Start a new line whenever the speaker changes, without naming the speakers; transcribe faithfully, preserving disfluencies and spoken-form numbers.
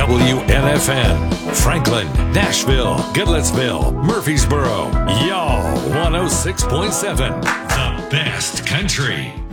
W N F N, Franklin, Nashville, Goodlettsville, Murfreesboro. Y'all, one oh six point seven, the best country.